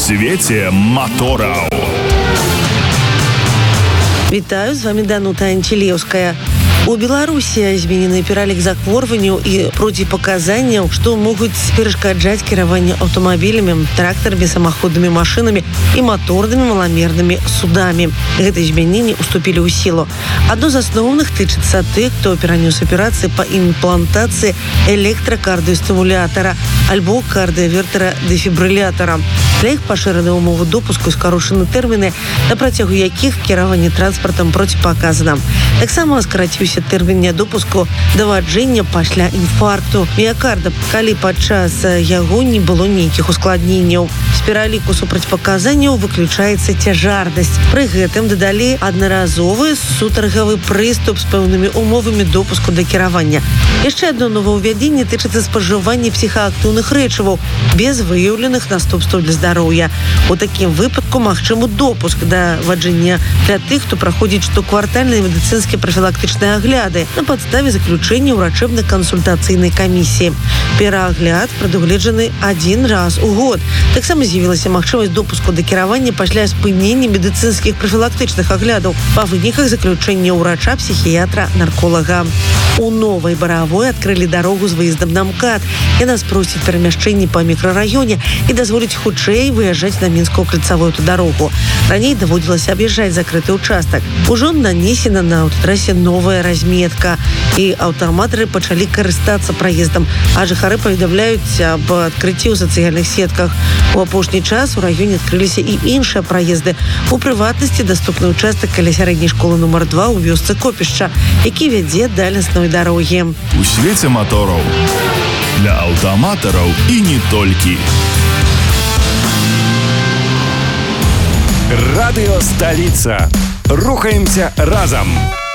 свеце мотораў. Вітаю, з вами Данута Анчелеўская. У Беларусі зменены пералік захворванняў і проціпаказанняў, што могуць перашкаджаць кіраванне аўтамабілямі, трактарамі, самаходнымі машынамі і маторнымі маламернымі судамі. Гэтыя змяненні уступілі ў сілу. Адно з асноўных тычыцца тых, хто перанёс аперацыі па імплантацыі электракардыёстымулятара альбо кардыявертара-дэфібрылятара. Для іх пашыраны ўмовы допуску і скарочаны тэрміны, на працягу якіх кіраванне транспартам проціпаказана. Таксама скараціўся тэрмін недопуску да ваджэння пасля інфаркту міякарда, калі падчас яго не было нейкіх ускладненняў. З пераліку супрацьпаказанняў выключаецца цяжарнасць. Пры гэтым дадалі аднаразовы сутаргавы прыступ з пэўнымі умовамі допуску да кіравання. Яшчэ адно новаўвядзенне тычыцца спажывання псіхаактыўных рэчываў без выяўленых наступстваў для здароўя. У такім выпадку магчымы допуск да ваджэння для тых, хто праходзіць штоквартальныя медыцынскія прафілактычныя агляды на падставе заключэння ўрачэбна-кансультацыйнай камісіі. Пераагляд прадугледжаны адзін раз у год. Таксама з'явілася магчымасць допуску да кіравання пасля спынення медыцынскіх прафілактычных аглядаў па выніках заключэння ўрача, псіхіятра, нарколага. У Новай Баравой адкрылі дарогу з выездам на МКАД. Яна спросціць перамяшчэнні па мікрараёне і дазволіць хутчэй выязджаць на мінскую кальцавую дарогу. Раней даводзілася аб'язджаць закрыты ўчастак. Ужо нанесена на аўтатрасе новая разметка, і аўтаматары пачалі карыстацца праездам, а жыхары паведамляюць аб адкрыцці ў сацыяльных сетках. У апошні час у раёне адкрыліся і іншыя праезды. У прыватнасці даступны ўчастак каля сярэдняй школы нумар 2 ў вёсцы Копішча, які вядзе да лясной дарогі. У свеце мотораў для аўтаматараў і не толькі. Радыё Сталіца. Рухаемся разам.